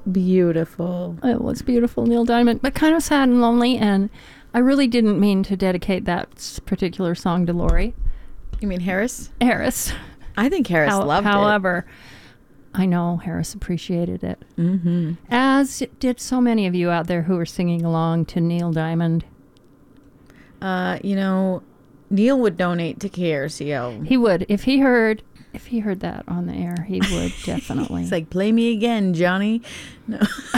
Beautiful. It was beautiful, Neil Diamond, but kind of sad and lonely. And I really didn't mean to dedicate that particular song to Lori You mean Harris? Harris. I think Harris loved it. However, I know Harris appreciated it. Mm-hmm. As did so many of you out there who were singing along to Neil Diamond. Neil would donate to KRCO. He would. If he heard that on the air, he would definitely. It's like, play me again, Johnny. No.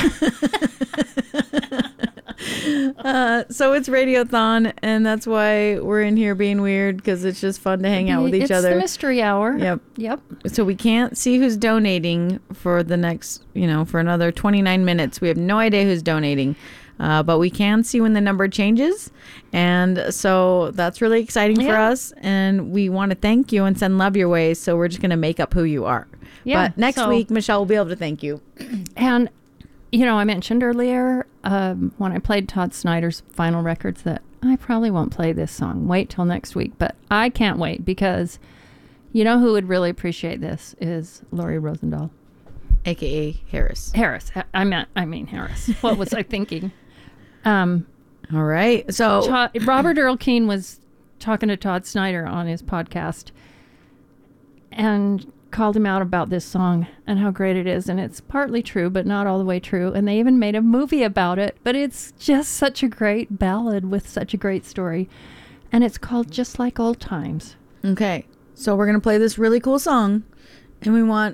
So it's Radiothon, and that's why we're in here being weird, because it's just fun to hang out with each other. It's the mystery hour. Yep. So we can't see who's donating for the next, for another 29 minutes. We have no idea who's donating. But we can see when the number changes. And so that's really exciting for us. And we want to thank you and send love your way. So we're just going to make up who you are. Yeah, but next week, Michelle will be able to thank you. And, I mentioned earlier when I played Todd Snyder's final records that I probably won't play this song. Wait till next week. But I can't wait, because who would really appreciate this is Lori Rosendahl. AKA Harris. I mean Harris. What was I thinking? All right. So Robert Earl Keen was talking to Todd Snyder on his podcast and called him out about this song and how great it is. And it's partly true, but not all the way true. And they even made a movie about it. But it's just such a great ballad with such a great story. And it's called Just Like Old Times. Okay. So we're going to play this really cool song. And we want